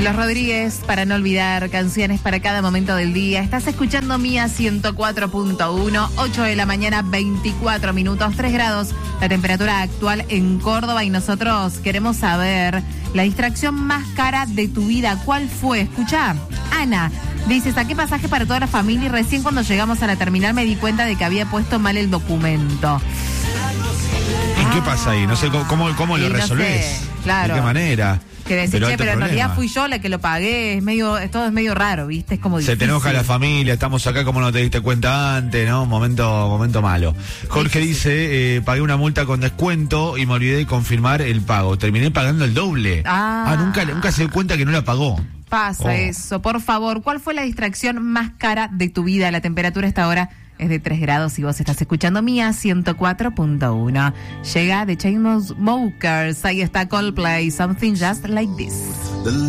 Los Rodríguez, para no olvidar, canciones para cada momento del día. Estás escuchando Mía 104.1, 8 de la mañana, 24 minutos, 3 grados, la temperatura actual en Córdoba, y nosotros queremos saber la distracción más cara de tu vida. ¿Cuál fue? Escuchá, Ana dice, saqué pasaje para toda la familia y recién cuando llegamos a la terminal me di cuenta de que había puesto mal el documento. ¿Y qué pasa ahí? No sé cómo lo resolvés. No sé, claro. ¿De qué manera? Que decir, pero che, pero en problema. realidad fui yo la que lo pagué, todo es medio raro, ¿viste? Es como difícil. Se te enoja la familia, estamos acá como no te diste cuenta antes, ¿no? Momento malo. Jorge dice, pagué una multa con descuento y me olvidé de confirmar el pago. Terminé pagando el doble. Nunca se dio cuenta que no la pagó. Pasa eso. Por favor, ¿cuál fue la distracción más cara de tu vida? La temperatura esta hora es de 3 grados y vos estás escuchando Mía 104.1. Llega The Chainsmokers, ahí está Coldplay, Something Just Like This.